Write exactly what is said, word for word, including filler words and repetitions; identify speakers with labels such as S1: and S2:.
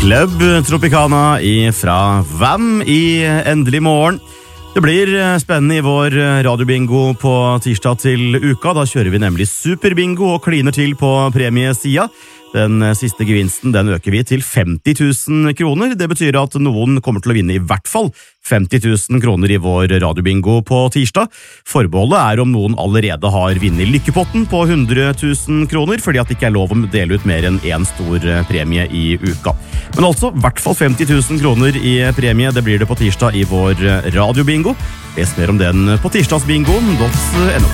S1: Club Tropicana i fra Vam i endelig morgen. Det blir spennende i vår radiobingo på tirsdag til uka. Da kjører vi nemlig superbingo og kliner til på premiesida. Den siste gevinsten den øker vi til femti tusen kroner. Det betyr at noen kommer til å vinne i hvert fall femti tusen kroner i vår radiobingo på tirsdag. Forbeholdet er om noen allerede har vunnet lykkepotten på hundre tusen kroner, fordi at det ikke er lov å dele ut mer enn en stor premie i uka. Men altså, i hvert fall femti tusen kroner i premie, det blir det på tirsdag i vår radiobingo. Les mer om den på tirsdagsbingoen punktum no.